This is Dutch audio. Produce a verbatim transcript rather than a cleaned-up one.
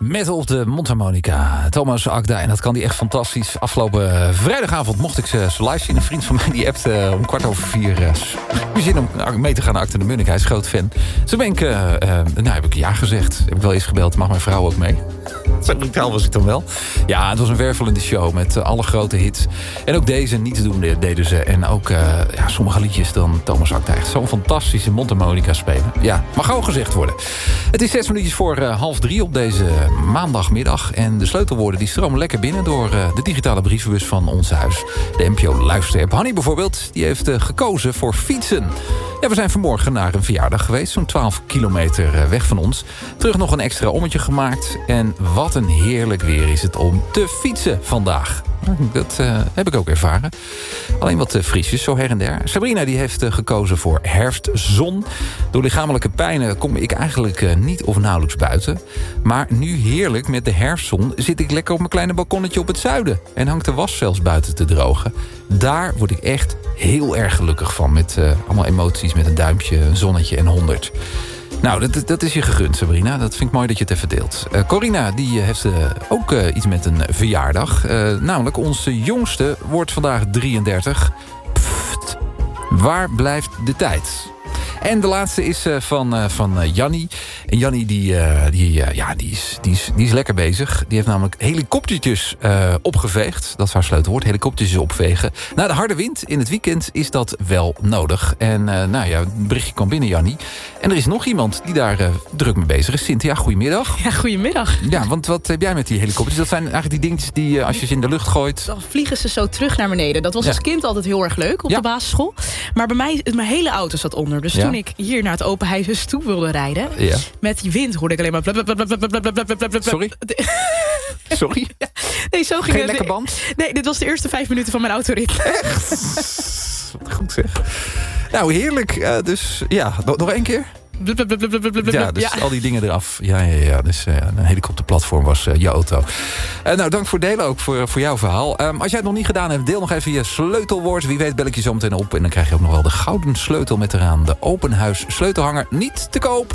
Met op de mondharmonica Thomas Akda. En dat kan die echt fantastisch. Afgelopen vrijdagavond mocht ik ze live zien. Een vriend van mij die appte uh, om kwart over vier. Uh, heb je zin om mee te gaan naar Akte de Munnik? Hij is groot fan. Zo ben ik, uh, uh, nou heb ik ja gezegd. Heb ik wel eens gebeld. Mag mijn vrouw ook mee? Zo brutaal was ik dan wel. Ja, het was een wervelende show met uh, alle grote hits. En ook deze niet te doen deden ze. En ook uh, ja, sommige liedjes dan Thomas Akda. Echt zo'n fantastische mondharmonica spelen. Ja, mag ook gezegd worden. Het is zes minuutjes voor uh, half drie op deze maandagmiddag. En de sleutelwoorden die stromen lekker binnen door uh, de digitale brievenbus van ons huis. De N P O luisterapp. Hanny bijvoorbeeld, die heeft uh, gekozen voor fietsen. Ja, we zijn vanmorgen naar een verjaardag geweest. Zo'n twaalf kilometer uh, weg van ons. Terug nog een extra ommetje gemaakt. En wat een heerlijk weer is het om te fietsen vandaag. Dat uh, heb ik ook ervaren. Alleen wat uh, friesjes, zo her en der. Sabrina die heeft uh, gekozen voor herfstzon. Door lichamelijke pijnen kom ik eigenlijk uh, niet of nauwelijks buiten. Maar nu heerlijk met de herfstzon zit ik lekker op mijn kleine balkonnetje op het zuiden. En hangt de was zelfs buiten te drogen. Daar word ik echt heel erg gelukkig van. Met uh, allemaal emoties met een duimpje, een zonnetje en honderd. Nou, dat, dat is je gegund, Sabrina. Dat vind ik mooi dat je het even deelt. Uh, Corina die heeft uh, ook uh, iets met een verjaardag. Uh, namelijk, onze jongste wordt vandaag drieëndertig. Pft, waar blijft de tijd? En de laatste is uh, van, uh, van uh, Jannie. En Jannie die, uh, die, uh, ja, die, is, die, is, die is lekker bezig. Die heeft namelijk helikoptertjes uh, opgeveegd. Dat is haar sleutelwoord, helikoptertjes opvegen. Na de harde wind in het weekend is dat wel nodig. En uh, nou ja, een berichtje kwam binnen, Jannie. En er is nog iemand die daar uh, druk mee bezig is. Cynthia, goedemiddag. Ja, goedemiddag. Ja, want wat heb jij met die helikopters? Dat zijn eigenlijk die dingetjes die uh, als je ze in de lucht gooit... Dan vliegen ze zo terug naar beneden. Dat was ja. als kind altijd heel erg leuk op ja. de basisschool. Maar bij mij, mijn hele auto zat onder. Dus ja. toen ik hier naar het open huis toe wilde rijden... Ja. met die wind hoorde ik alleen maar... Sorry? Sorry? Ja. Nee, zo ging Geen het. lekker band? Nee, dit was de eerste vijf minuten van mijn autorit. Echt? Wat goed zeg. Nou, heerlijk. Uh, dus ja, nog, nog één keer? Ja, dus ja. al die dingen eraf. Ja, ja, ja. Dus uh, een helikopterplatform was uh, je auto. Uh, nou, dank voor het delen ook voor, voor jouw verhaal. Um, als jij het nog niet gedaan hebt, deel nog even je sleutelwoord. Wie weet bel ik je zo meteen op. En dan krijg je ook nog wel de gouden sleutel met eraan. De Openhuis sleutelhanger niet te koop.